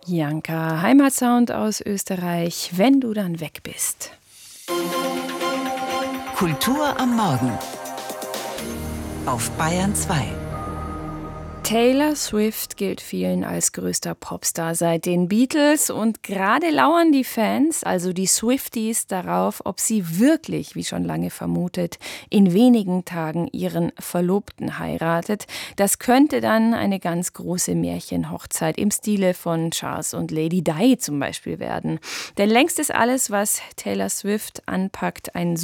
Janka, Heimatsound aus Österreich, wenn du dann weg bist. Kultur am Morgen auf Bayern 2. Taylor Swift gilt vielen als größter Popstar seit den Beatles und gerade lauern die Fans, also die Swifties, darauf, ob sie wirklich, wie schon lange vermutet, in wenigen Tagen ihren Verlobten heiratet. Das könnte dann eine ganz große Märchenhochzeit im Stile von Charles und Lady Di zum Beispiel werden. Denn längst ist alles, was Taylor Swift anpackt, ein